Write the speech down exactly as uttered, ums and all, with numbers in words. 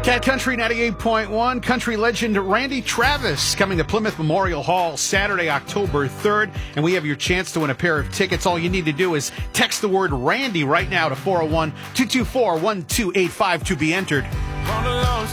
Cat Country ninety-eight point one, country legend Randy Travis coming to Plymouth Memorial Hall Saturday, October third. And we have your chance to win a pair of tickets. All you need to do is text the word Randy right now to four oh one, two two four, one two eight five to be entered.